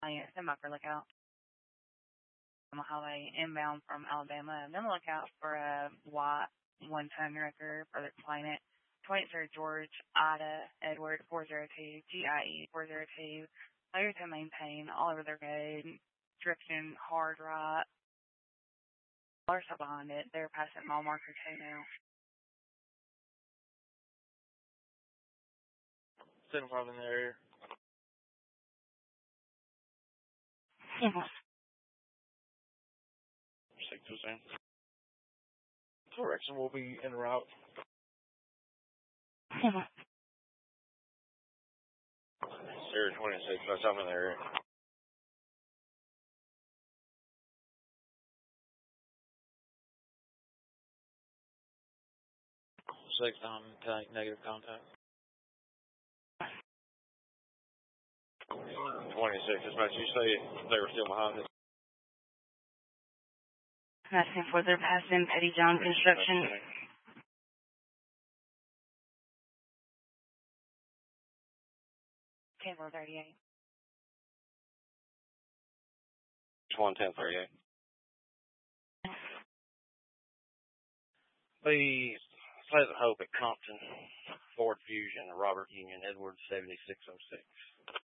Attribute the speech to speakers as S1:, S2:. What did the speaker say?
S1: Stand by for lookout. On the highway inbound from Alabama. And then look out for a white 1-ton wrecker, further explain it. 23 George, Ida, Edward, 402, GIE, 402. Clear to maintain all over their road. Drifting hard right. Cars are behind it. They're passing mile marker 2 now.
S2: 7-5 in the area. 6%. Correction will be en route. Area 26, that's up in the area. 6 on negative contact. 26, as much as you say they were still behind it.
S1: Asking for their passing Petty John Construction. Table 38.
S2: 11038. The Pleasant Hope at Compton, Ford Fusion, Robert Union, Edwards 7606.